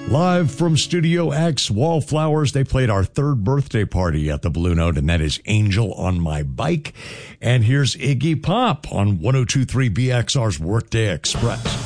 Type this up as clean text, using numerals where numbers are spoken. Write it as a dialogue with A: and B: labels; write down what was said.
A: Live from Studio X, Wallflowers, they played our third birthday party at the Blue Note, and that is Angel on My Bike. And here's Iggy Pop on 102.3 BXR's Workday Express.